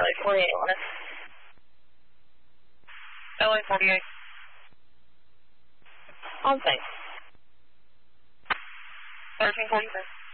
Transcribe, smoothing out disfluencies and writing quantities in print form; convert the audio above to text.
LA 48 on it. LA 48. On site. 1343.